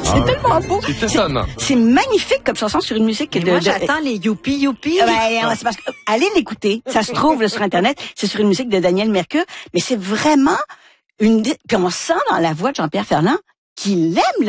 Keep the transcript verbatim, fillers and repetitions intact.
C'est tellement beau. C'est étonnant. C'est magnifique comme chanson sur une musique Et de... moi, de- j'attends les youpi youpi. Ben, c'est parce que, allez l'écouter. Ça se trouve là, sur Internet. C'est sur une musique de Daniel Mercure. Mais c'est vraiment une... Puis on sent dans la voix de Jean-Pierre Ferland qu'il aime